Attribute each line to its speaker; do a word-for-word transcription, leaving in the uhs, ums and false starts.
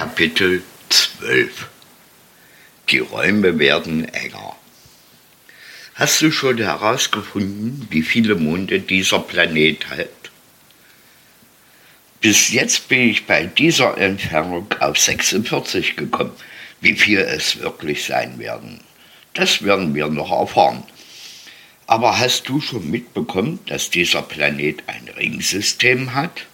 Speaker 1: Kapitel zwölf. Die Räume werden enger. Hast du schon herausgefunden, wie viele Monde dieser Planet hat? Bis jetzt bin ich bei dieser Entfernung auf sechsundvierzig gekommen. Wie viel es wirklich sein werden, das werden wir noch erfahren. Aber hast du schon mitbekommen, dass dieser Planet ein Ringsystem hat?